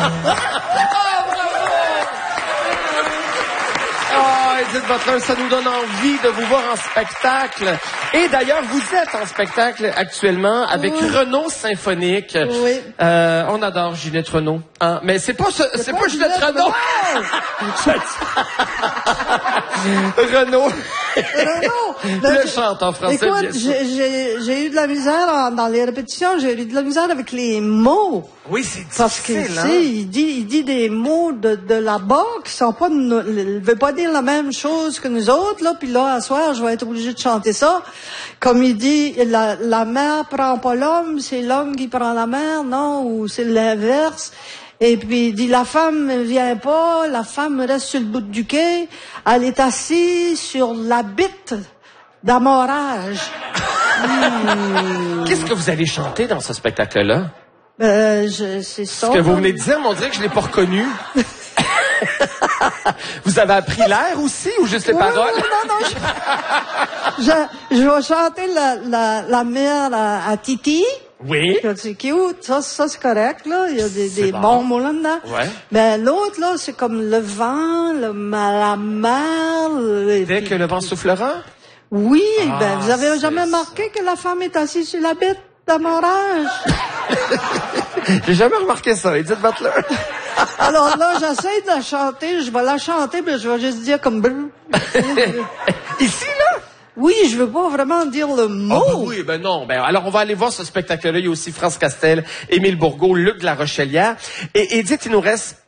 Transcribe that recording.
Edith Butler, ça nous donne envie de vous voir en spectacle. Et d'ailleurs, vous êtes en spectacle actuellement avec Renaud Symphonique. Oui. On adore Ginette Renaud. Hein? Mais c'est pas Ginette Renaud. Renaud. Le chante en français. Écoute, bien sûr. j'ai eu de la misère dans les répétitions. J'ai eu de la misère avec les mots. Oui, c'est difficile. Parce que, tu sais, il dit des mots de là-bas qui sont pas, il veut pas dire la même chose que nous autres, là. Puis là, à soir, je vais être obligée de chanter ça. Comme il dit, la mer prend pas l'homme, c'est l'homme qui prend la mer, non? Ou c'est l'inverse. Et puis, il dit, la femme ne vient pas, la femme reste sur le bout du quai, elle est assise sur la bite d'amorage. Qu'est-ce que vous allez chanter dans ce spectacle-là? C'est ça. Ce que vous venez de dire, on dirait que je l'ai pas reconnu. Vous avez appris l'air aussi ou juste les paroles? Non. Je vais chanter la mère à Titi. Oui. C'est cute. Ça c'est correct, là. Il y a des bons mots là-dedans. Ouais. Mais l'autre, là, c'est comme le vent, la mer. Dès que le vent soufflera? Oui, vous avez jamais remarqué que la femme est assise sur la bête d'amorage? J'ai jamais remarqué ça, Edith Butler. Alors là, j'essaie de la chanter, je vais la chanter, mais je vais juste dire comme... Ici, là? Oui, je veux pas vraiment dire le mot. Oh, oui, non. Alors, on va aller voir ce spectacle-là. Il y a aussi France Castel, Émile Bourgault, Luc de la Rochelière. Et Edith, il nous reste